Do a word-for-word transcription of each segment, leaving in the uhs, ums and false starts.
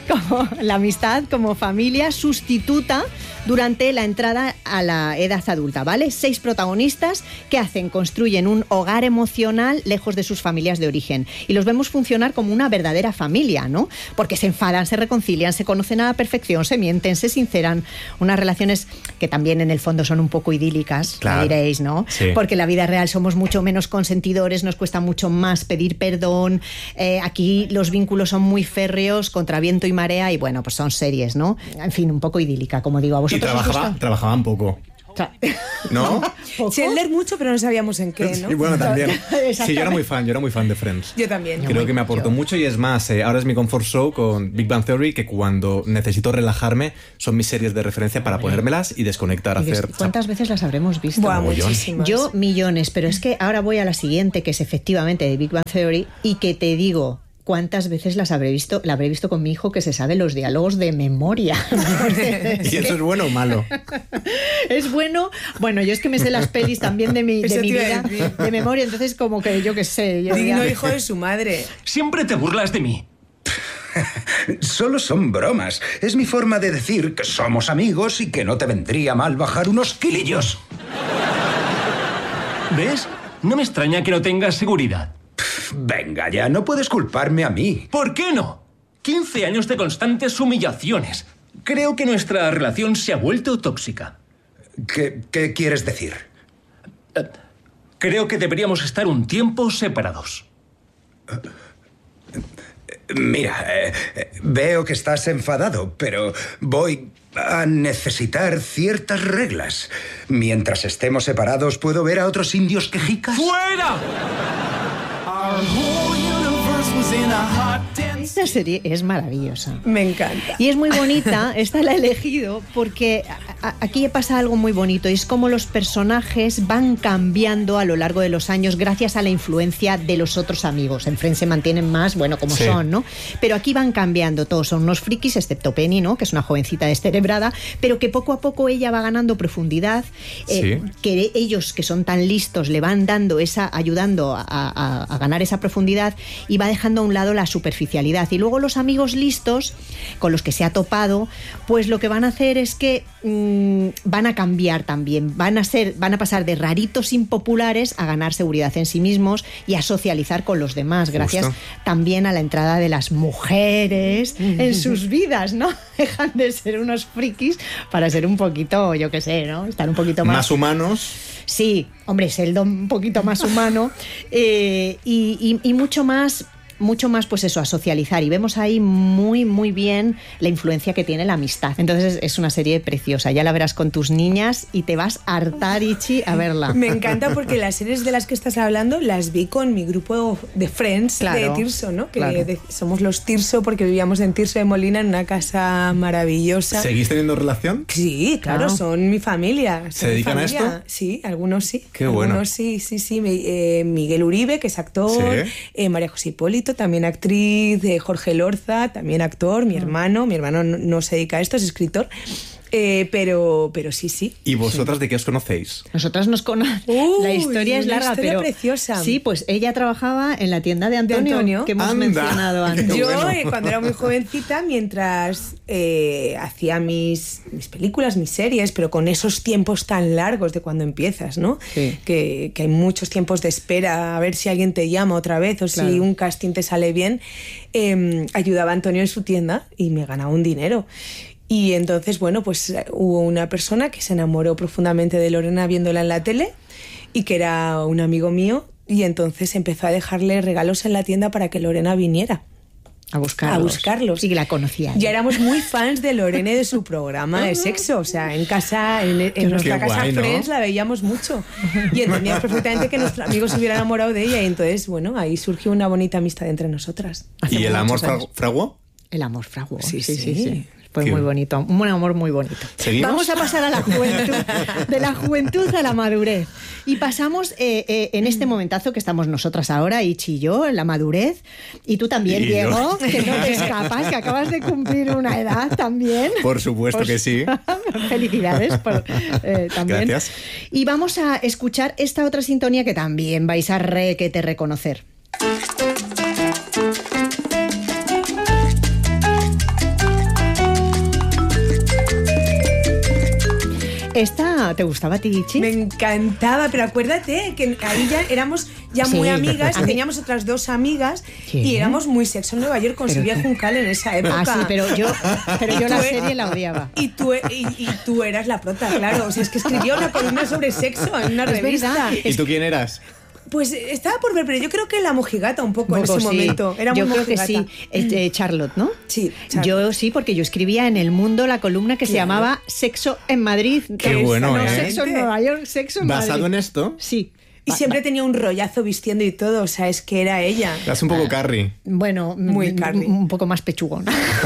como la amistad como familia sustituta durante la entrada a la edad adulta, ¿vale? Seis protagonistas que hacen, construyen un hogar emocional lejos de sus familias de origen. Y los vemos funcionar como una verdadera familia, ¿no? Porque se enfadan, se reconcilian, se conocen a la perfección, se mienten, se sinceran. Unas relaciones que también en el fondo son un poco idílicas, claro, diréis, ¿no? Sí. Porque en la vida real somos mucho menos consentidores, nos cuesta mucho más pedir perdón. Eh, aquí los vínculos son muy férreos, contra viento y marea, y bueno, pues son series, ¿no? En fin, un poco idílica, como digo. ¿A vosotros Y trabajaba, trabajaban poco. ¿No? Chandler mucho, pero no sabíamos en qué, ¿no? Y bueno, también. Sí, yo era muy fan, yo era muy fan de Friends. Yo también. Creo que me aportó mucho y es más, eh, ahora es mi comfort show con Big Bang Theory, que cuando necesito relajarme son mis series de referencia para ponérmelas y desconectar, ¿Y hacer... ¿Cuántas veces las habremos visto? Buah, muchísimas. Yo millones, pero es que ahora voy a la siguiente, que es efectivamente de Big Bang Theory, y que te digo... ¿Cuántas veces las habré visto? La habré visto con mi hijo, que se sabe los diálogos de memoria. ¿Y eso es bueno o malo? Es bueno. Bueno, yo es que me sé las pelis también de mi, de mi vida, de memoria, entonces como que yo qué sé. Yo Digno ya... hijo de su madre. Siempre te burlas de mí. Solo son bromas. Es mi forma de decir que somos amigos y que no te vendría mal bajar unos kilillos. ¿Ves? No me extraña que no tengas seguridad. Venga ya, no puedes culparme a mí. ¿Por qué no? quince años de constantes humillaciones. Creo que nuestra relación se ha vuelto tóxica. ¿Qué, qué quieres decir? Creo que deberíamos estar un tiempo separados. Mira, eh, veo que estás enfadado, pero voy a necesitar ciertas reglas. Mientras estemos separados, ¿puedo ver a otros indios quejicas? ¡Fuera! Esta serie es maravillosa. Me encanta. Y es muy bonita, esta la he elegido porque a, a, aquí pasa algo muy bonito, y es como los personajes van cambiando a lo largo de los años gracias a la influencia de los otros amigos. En Friends se mantienen más, bueno, como sí. son, ¿no? Pero aquí van cambiando, todos son unos frikis, excepto Penny, ¿no? Que es una jovencita descerebrada, pero que poco a poco ella va ganando profundidad, eh, sí. que ellos, que son tan listos, le van dando esa, ayudando a, a, a ganar esa profundidad, y va dejando a un lado la superficialidad. Y luego los amigos listos con los que se ha topado, pues lo que van a hacer es que mmm, van a cambiar también, van a ser, van a pasar de raritos impopulares a ganar seguridad en sí mismos y a socializar con los demás, gracias Justo. también a la entrada de las mujeres en sus vidas, ¿no? Dejan de ser unos frikis para ser un poquito, yo qué sé, ¿no? Estar un poquito más... Más humanos. Sí, hombre, Sheldon un poquito más humano eh, y, y, y mucho más... mucho más, pues eso, a socializar, y vemos ahí muy, muy bien la influencia que tiene la amistad. Entonces es una serie preciosa, ya la verás con tus niñas y te vas a hartar, Ichi, a verla. Me encanta porque las series de las que estás hablando las vi con mi grupo de Friends, claro, de Tirso, ¿no? Que claro. de, somos los Tirso porque vivíamos en Tirso de Molina, en una casa maravillosa. ¿Seguís teniendo relación? Sí, claro, claro. son mi familia. Son ¿Se dedican familia. a esto? Sí, algunos sí. Qué algunos bueno. sí, sí, sí. Eh, Miguel Uribe, que es actor, ¿sí? eh, María José Hipólito, también actriz, eh, Jorge Lorza, también actor, mi hermano, mi hermano no, no se dedica a esto, es escritor, eh, pero, pero sí, sí. ¿Y vosotras sí. de qué os conocéis? Nosotras nos conocemos, la historia es larga, historia pero preciosa. Sí, pues ella trabajaba en la tienda de Antonio, de Antonio. que hemos Anda. mencionado antes. Yo, bueno. eh, cuando era muy jovencita, mientras eh, hacía mis, mis películas, mis series, pero con esos tiempos tan largos de cuando empiezas, ¿no? Sí. Que, que hay muchos tiempos de espera, a ver si alguien te llama otra vez o claro. si un casting te sale bien, eh, ayudaba a Antonio en su tienda y me ganaba un dinero. Y entonces, bueno, pues hubo una persona que se enamoró profundamente de Lorena viéndola en la tele y que era un amigo mío, y entonces empezó a dejarle regalos en la tienda para que Lorena viniera. A buscarlos. A buscarlos. Y la conocía. Ya éramos muy fans de Lorena y de su programa de sexo. O sea, en casa, en, en nuestra casa guay, Friends, ¿no? La veíamos mucho. Y entendíamos perfectamente que nuestro amigo se hubiera enamorado de ella. Y entonces, bueno, ahí surgió una bonita amistad entre nosotras. ¿Y el amor fragu- fraguó? El amor fraguó. Sí, sí, sí. sí. sí. Fue Qué muy bonito, un buen amor muy bonito. ¿Seguimos? Vamos a pasar a la juventud, de la juventud a la madurez. Y pasamos eh, eh, en este momentazo que estamos nosotras ahora, Ichi y yo, en la madurez. Y tú también, ¿Y Diego, yo? Que no te escapas, que acabas de cumplir una edad también. Por supuesto pues, que sí. Felicidades por, eh, también. Gracias. Y vamos a escuchar esta otra sintonía que también vais a requete reconocer. ¿Esta te gustaba a ti, Ichi? Me encantaba, pero acuérdate que ahí ya éramos ya Sí. muy amigas, A mí- teníamos otras dos amigas ¿Qué? y éramos muy sexo en Nueva York con Pero Silvia tú- Juncal en esa época. Ah, sí, pero yo, pero yo la Tú e- serie la odiaba. Y tú, y, y tú eras la prota, claro. O sea, es que escribía una columna sobre sexo en una Es revista. verdad. ¿Y tú quién eras? Pues estaba por ver, pero yo creo que la mojigata un poco Un en poco, ese sí. momento. Era yo muy creo que mojigata. sí. Este, Charlotte, ¿no? Sí, Charlotte. Yo sí, porque yo escribía en El Mundo la columna que se Claro. llamaba Sexo en Madrid. Qué Que es- bueno, no, ¿eh? Sexo en Nueva York, Sexo en ¿Basado Madrid. en esto? Sí. Y siempre tenía un rollazo vistiendo y todo, o sea, es que era ella. Eras un poco Carrie. Bueno, Muy mm, Carrie. un poco más pechugón.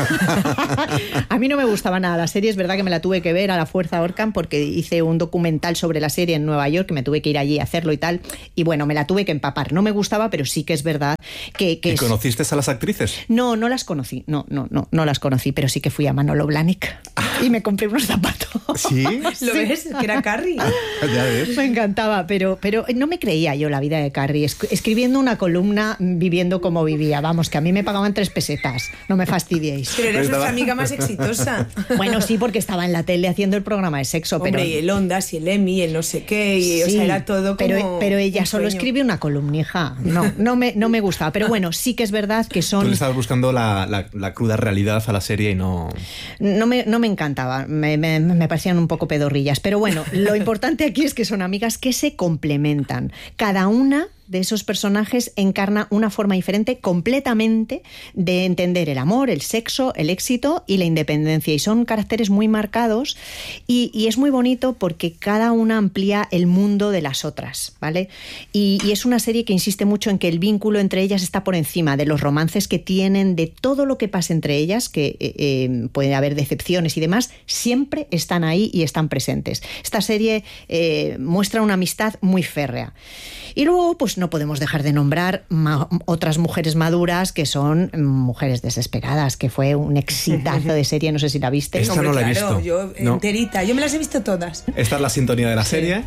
A mí no me gustaba nada la serie, es verdad que me la tuve que ver a la fuerza Orcan porque hice un documental sobre la serie en Nueva York, que me tuve que ir allí a hacerlo y tal, y bueno, me la tuve que empapar. No me gustaba, pero sí que es verdad que... que ¿Y es- conociste a las actrices? No, no las conocí, no, no, no, no las conocí, pero sí que fui a Manolo Blahnik y me compré unos zapatos. ¿Sí? ¿Lo ves? Que era Carrie. Ya ves. Me encantaba, pero, pero no me creía yo la vida de Carrie. Es- Escribiendo una columna, viviendo como vivía. Vamos, que a mí me pagaban tres pesetas. No me fastidiéis. Pero eres Estaba- nuestra amiga más exitosa. Bueno, sí, porque estaba en la tele haciendo el programa de sexo, pero... Hombre, y el Ondas y el Emmy y el no sé qué, y o Sí, sea, era todo como pero, pero ella un solo sueño. escribe una columnija. No, no me, no me gustaba. Pero bueno, sí que es verdad que Tú son... le estabas buscando la, la- la cruda realidad a la serie y no... No me, no me encantaba, me, me- me parecían un poco pedorrillas. Pero bueno, lo importante aquí es que son amigas que se complementan. Cada una de esos personajes encarna una forma diferente completamente de entender el amor, el sexo, el éxito y la independencia. Y son caracteres muy marcados y, y es muy bonito porque cada una amplía el mundo de las otras, ¿vale? Y, y es una serie que insiste mucho en que el vínculo entre ellas está por encima de los romances que tienen, de todo lo que pasa entre ellas, que eh, eh, puede haber decepciones y demás, siempre están ahí y están presentes. Esta serie eh, muestra una amistad muy férrea. Y luego, pues no podemos dejar de nombrar ma- otras mujeres maduras que son mujeres desesperadas, que fue un exitazo de serie, no sé si la viste. Esta Hombre, no la he claro, visto. yo No. enterita. Yo me las he visto todas. Esta es la sintonía de la serie.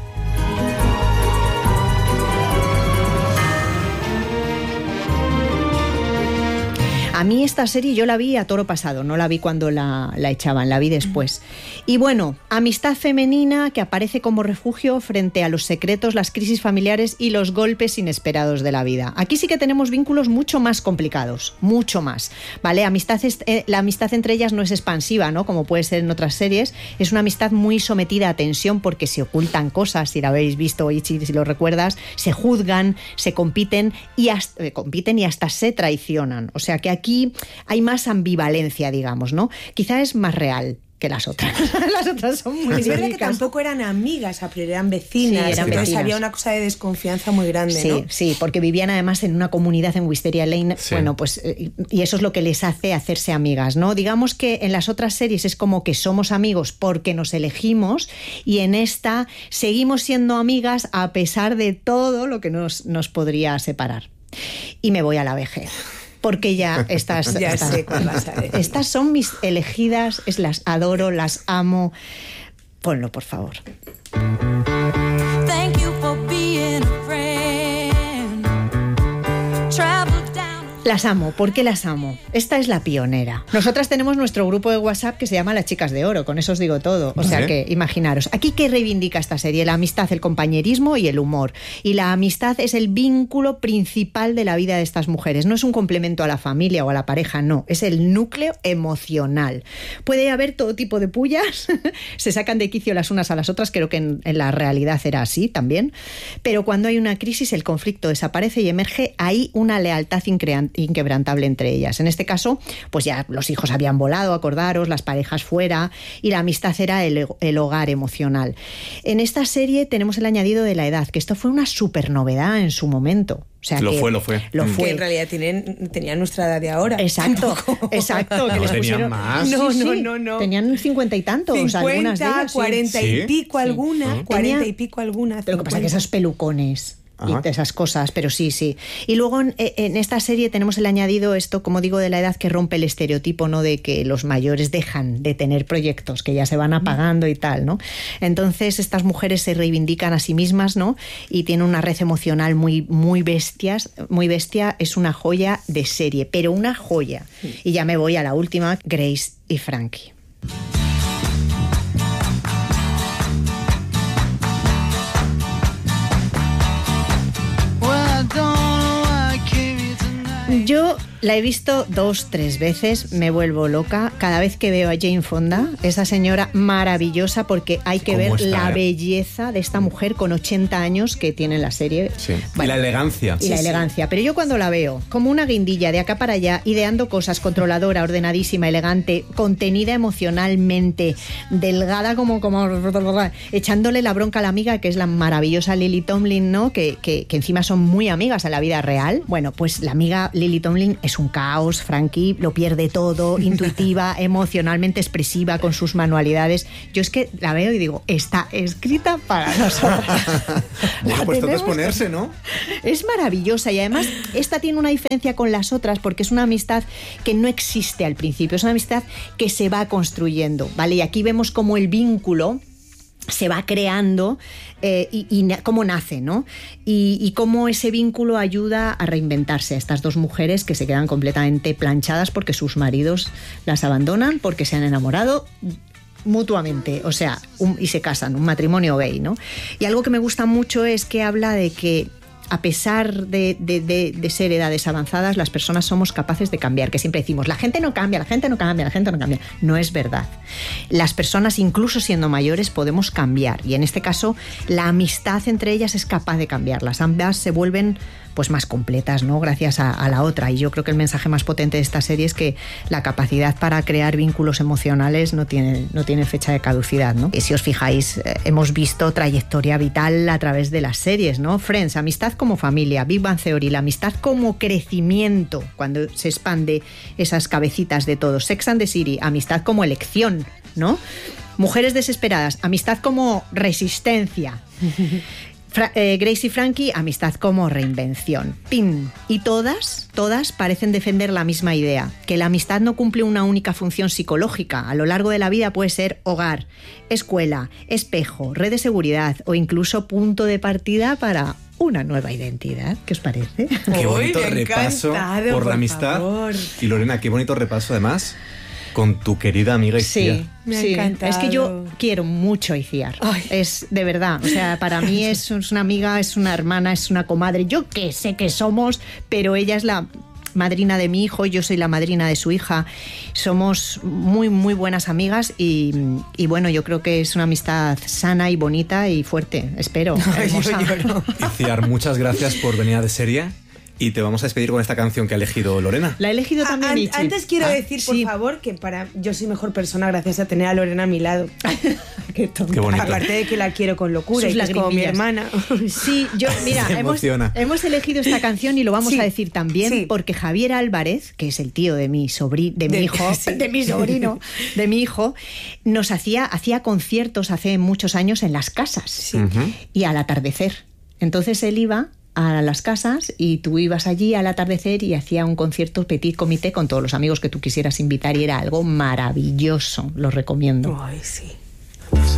A mí esta serie yo la vi a toro pasado, no la vi cuando la, la echaban, la vi después. Y bueno, amistad femenina que aparece como refugio frente a los secretos, las crisis familiares y los golpes inesperados de la vida. Aquí sí que tenemos vínculos mucho más complicados, mucho más, ¿vale? Amistad es- eh, la amistad entre ellas no es expansiva, ¿no? Como puede ser en otras series, es una amistad muy sometida a tensión porque se ocultan cosas, si la habéis visto, Ichi, si lo recuerdas, se juzgan, se compiten y hasta, eh, compiten y hasta se traicionan. O sea que aquí hay más ambivalencia, digamos, ¿no? Quizá es más real que las otras. Las otras son muy Es verdad que idílicas. tampoco eran amigas, a priori eran vecinas. Sí, eran entonces vecinas. había una cosa de desconfianza muy grande, Sí, ¿no? sí, porque vivían además en una comunidad en Wisteria Lane, Sí. bueno, pues eh, y eso es lo que les hace hacerse amigas, ¿no? Digamos que en las otras series es como que somos amigos porque nos elegimos y en esta seguimos siendo amigas a pesar de todo lo que nos, nos podría separar. Y me voy a la vejez. Porque ya estas, Ya estas, sé cuál vas a decir. estas son mis elegidas, es, las adoro, las amo. Ponlo, por favor. Thank you for being a friend. Travel down. Las amo. ¿Por qué las amo? Esta es la pionera. Nosotras tenemos nuestro grupo de WhatsApp que se llama Las Chicas de Oro, con eso os digo todo. O sea Vale. que imaginaros. Aquí, ¿qué reivindica esta serie? La amistad, el compañerismo y el humor. Y la amistad es el vínculo principal de la vida de estas mujeres. No es un complemento a la familia o a la pareja, no. Es el núcleo emocional. Puede haber todo tipo de pullas, se sacan de quicio las unas a las otras, creo que en, en la realidad era así también. Pero cuando hay una crisis, el conflicto desaparece y emerge ahí una lealtad increan- inquebrantable entre ellas. En este caso, pues ya los hijos habían volado, acordaros, las parejas fuera, y la amistad era el, el hogar emocional. En esta serie tenemos el añadido de la edad, que esto fue una super novedad en su momento. O sea Lo que fue, lo fue. Lo Mm. fue. Que en realidad tienen, tenían nuestra edad de ahora. Exacto, Tampoco. exacto. Que No, les tenían pusieron... más. No, Sí, no, sí, no, no. Tenían cincuenta y tantos, algunas de cincuenta, ellas. sí. cuarenta Sí. y pico Sí. alguna, Sí. cuarenta Tenía- y pico alguna. Lo que pasa es que cincuenta. esos pelucones Ajá. y de esas cosas, pero sí, sí. Y luego en, en esta serie tenemos el añadido esto, como digo, de la edad que rompe el estereotipo, ¿no? De que los mayores dejan de tener proyectos, que ya se van apagando y tal, ¿no? Entonces estas mujeres se reivindican a sí mismas, ¿no? Y tienen una red emocional muy, muy bestias, muy bestia. Es una joya de serie, pero una joya. Y ya me voy a la última, Grace y Frankie. La he visto dos, tres veces, me vuelvo loca. Cada vez que veo a Jane Fonda, esa señora maravillosa, porque hay que ver está, la eh? belleza de esta mujer con ochenta años que tiene en la serie. Sí. Bueno, y la elegancia. y la elegancia. Pero yo cuando la veo, como una guindilla de acá para allá, ideando cosas, controladora, ordenadísima, elegante, contenida emocionalmente, delgada como, como echándole la bronca a la amiga, que es la maravillosa Lily Tomlin, ¿no? Que, que, que encima son muy amigas en la vida real. Bueno, pues la amiga Lily Tomlin es un caos, Frankie lo pierde todo, intuitiva, emocionalmente expresiva con sus manualidades. Yo es que la veo y digo, está escrita para nosotras. Bueno, La pues todo es tenemos- ponerse, ¿no? Es maravillosa y además esta tiene una diferencia con las otras porque es una amistad que no existe al principio, es una amistad que se va construyendo, ¿vale? Y aquí vemos cómo el vínculo se va creando eh, y, y na- cómo nace, ¿no? Y, y cómo ese vínculo ayuda a reinventarse a estas dos mujeres que se quedan completamente planchadas porque sus maridos las abandonan, porque se han enamorado mutuamente, o sea, un- y se casan, un matrimonio gay, ¿no? Y algo que me gusta mucho es que habla de que a pesar de, de, de, de ser edades avanzadas, las personas somos capaces de cambiar, que siempre decimos, la gente no cambia, la gente no cambia, la gente no cambia. No es verdad. Las personas, incluso siendo mayores, podemos cambiar. Y en este caso, la amistad entre ellas es capaz de cambiarlas. Ambas se vuelven pues más completas, ¿no? Gracias a, a la otra. Y yo creo que el mensaje más potente de esta serie es que la capacidad para crear vínculos emocionales no tiene, no tiene fecha de caducidad, ¿no? Y si os fijáis, eh, hemos visto trayectoria vital a través de las series, ¿no? Friends, amistad como familia, Big Bang Theory, la amistad como crecimiento, cuando se expande esas cabecitas de todos. Sex and the City, amistad como elección, ¿no? Mujeres desesperadas, amistad como resistencia. Fra- eh, Grace y Frankie, amistad como reinvención. Pin. Y todas, todas parecen defender la misma idea, que la amistad no cumple una única función psicológica. A lo largo de la vida puede ser hogar, escuela, espejo, red de seguridad o incluso punto de partida para una nueva identidad. ¿Qué os parece? Qué bonito Uy, me ha repaso encantado, por por la amistad. favor. Y Lorena, qué bonito repaso además con tu querida amiga Iciar. Sí, Me ha sí. encantado. Es que yo quiero mucho a Iciar. Ay. Es de verdad. O sea, para mí es, es una amiga, es una hermana, es una comadre. Yo qué sé que somos, pero ella es la madrina de mi hijo, yo soy la madrina de su hija. Somos muy, muy buenas amigas y, y bueno, yo creo que es una amistad sana y bonita y fuerte. Espero. Ay, yo hermosa. lloro. Iciar, muchas gracias por venir a de serie y te vamos a despedir con esta canción que ha elegido Lorena. La he elegido Ah, también an- Ichi. antes quiero Ah, decir, por sí. favor, que para yo soy mejor persona gracias a tener a Lorena a mi lado. Qué tonta. Qué bonito. Aparte de que la quiero con locura Sus y que es como mi lagrimillas. hermana. Sí, yo, mira, Se hemos, emociona. hemos elegido esta canción y lo vamos Sí, a decir también sí. porque Javier Álvarez, que es el tío de mi sobrino, de mi De- hijo, sí. de mi sobrino, de mi hijo, nos hacía, hacía conciertos hace muchos años en las casas Ujú. y al atardecer. Entonces él iba a las casas y tú ibas allí al atardecer y hacía un concierto petit comité con todos los amigos que tú quisieras invitar y era algo maravilloso, lo recomiendo. Ay, sí.